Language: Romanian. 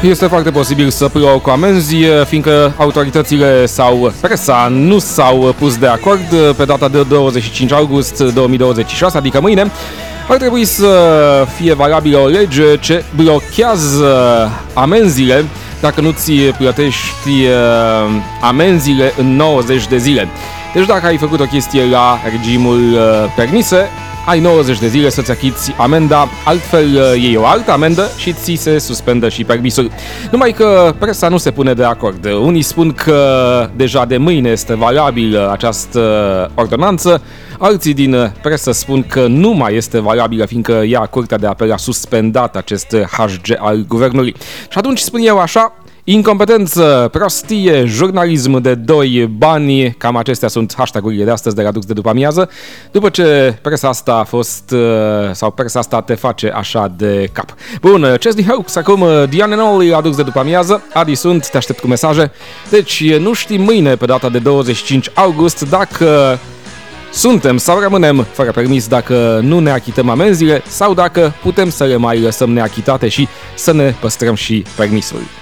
Este foarte posibil să plouă cu amenzi, fiindcă autoritățile sau presa nu s-au pus de acord pe data de 25 august 2026, adică mâine. Ar trebui să fie valabilă o lege ce blochează amenziile dacă nu ți plătești amenziile în 90 de zile. Deci dacă ai făcut o chestie la regimul permise, ai 90 de zile să-ți achiți amenda, altfel iei o altă amendă și ți se suspendă și permisul. Numai că presa nu se pune de acord. Unii spun că deja de mâine este valabilă această ordonanță, alții din presă spun că nu mai este valabilă, fiindcă Curtea de Apel a suspendat acest HG al guvernului. Și atunci spun eu așa: incompetență, prostie, jurnalism de doi bani, cam acestea sunt hashtagurile de astăzi de la Dux de după amiază, după ce presa asta a fost, sau presa asta te face așa de cap. Bun, Chesney Hopes, acum Diane Nolly la Dux de după amiază, Adi sunt, te aștept cu mesaje. Deci nu știm mâine pe data de 25 august dacă suntem sau rămânem fără permis dacă nu ne achităm amenziile sau dacă putem să le mai lăsăm neachitate și să ne păstrăm și permisul.